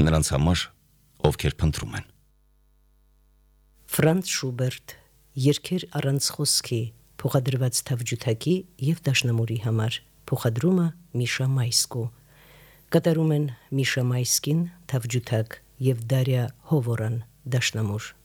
նրանց համար, ովքեր փնտրում են։ Ֆրանց Շուբերտ Երգեր առանց խոսքի փոխադրված թավջութակի եւ դաշնամուրի համար փոխադրումը Միշա Մայսկու կատարում են Միշա Մայսկին թավջութակ եւ Դարիա Հովորան դաշնամուր